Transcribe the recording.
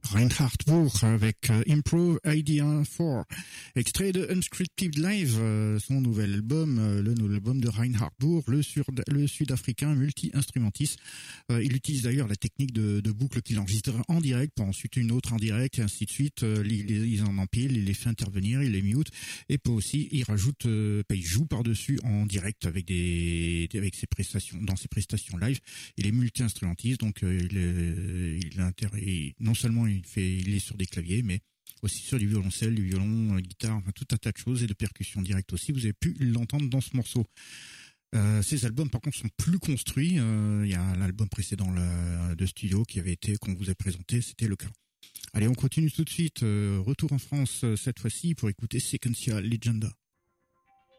Reinhard Buch avec Improve Idea 4, extrait de Unscripted Live, son nouvel album, le nouvel album de Reinhard Buch, le sud-africain multi-instrumentiste. Il utilise d'ailleurs la technique de boucle qu'il enregistre en direct, puis ensuite une autre en direct, et ainsi de suite. Il en empile, il les fait intervenir, il les mute, et puis aussi il rajoute, il joue par-dessus en direct avec ses prestations, dans ses prestations live. Il est multi-instrumentiste, donc non seulement il est sur des claviers, mais aussi sur du violoncelle, du violon, guitare, enfin tout un tas de choses, et de percussions directes aussi. Vous avez pu l'entendre dans ce morceau. Ces albums par contre sont plus construits. Il y a l'album précédent de studio qu'on vous a présenté, c'était le cas. Allez, on continue tout de suite. Retour en France cette fois-ci pour écouter Sequential Legenda.